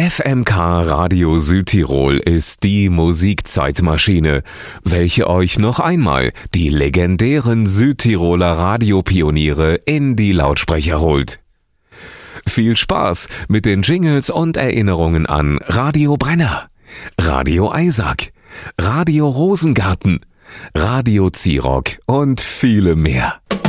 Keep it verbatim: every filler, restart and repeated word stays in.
F M K Radio Südtirol ist die Musikzeitmaschine, welche euch noch einmal die legendären Südtiroler Radiopioniere in die Lautsprecher holt. Viel Spaß mit den Jingles und Erinnerungen an Radio Brenner, Radio Eisack, Radio Rosengarten, Radio Zirock und viele mehr.